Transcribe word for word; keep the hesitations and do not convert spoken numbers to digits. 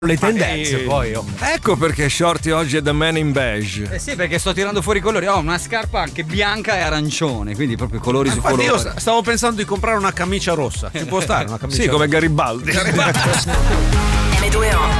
le tendenze eh, poi oh. Ecco perché Shorty oggi è The Man in Beige. Eh sì, perché sto tirando fuori i colori. Ho una scarpa anche bianca e arancione, quindi proprio colori su Infatti colori. io stavo pensando di comprare una camicia rossa. Ci può stare una camicia Sì, come rossa? Garibaldi. Garibaldi. M due O